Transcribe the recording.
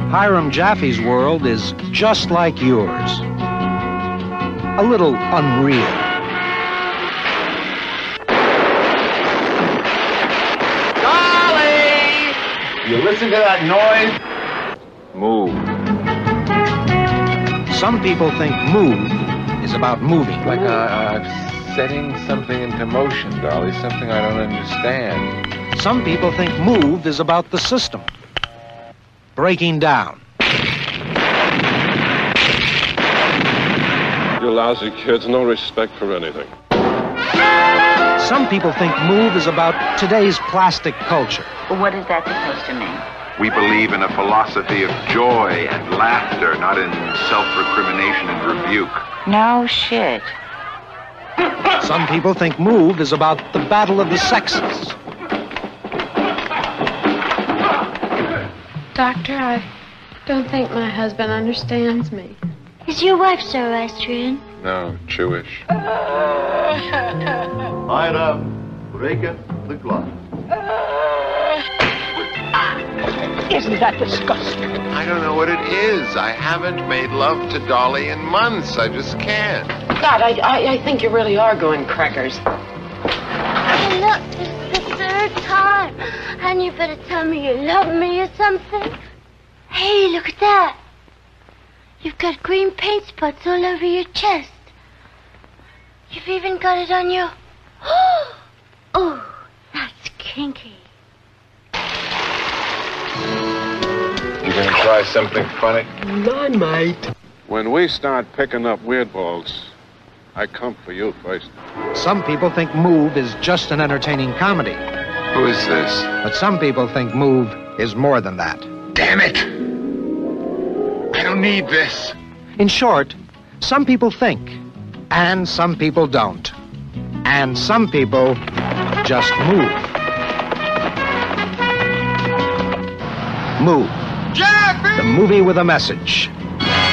Hiram Jaffe's world is just like yours. A little unreal. Dolly! You listen to that noise? Move. Some people think move is about moving. Like setting something into motion, Dolly, something I don't understand. Some people think move is about the system. Breaking down. You lousy kids, no respect for anything. Some people think move is about today's plastic culture. What is that supposed to mean? We believe in a philosophy of joy and laughter, not in self-recrimination and rebuke. No shit. Some people think move is about the battle of the sexes. Doctor, I don't think my husband understands me. Is your wife Zoroastrian? No, Jewish. Myra, break it the glass. Isn't that disgusting? I don't know what it is. I haven't made love to Dolly in months. I just can't. God, I think you really are going crackers. Hey, look, this is the third time. And you better tell me you love me or something. Hey, look at that. You've got green paint spots all over your chest. You've even got it on your... Oh, that's kinky. You gonna try something funny? I might. When we start picking up weird balls, I come for you first. Some people think move is just an entertaining comedy. Who is this? But some people think move is more than that. Damn it! I don't need this. In short, some people think, and some people don't. And some people just move. Move. Jaffee! The movie with a message.